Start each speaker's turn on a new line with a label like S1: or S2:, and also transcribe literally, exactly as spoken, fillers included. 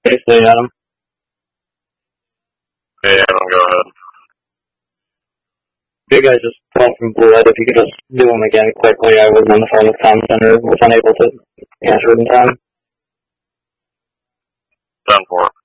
S1: Basically, Adam.
S2: Hey, Adam, go ahead.
S1: You guys just called from Blue Ed. If you could just do them again quickly. I was on the phone with Tom Center, was unable to answer it in time.
S2: ten four.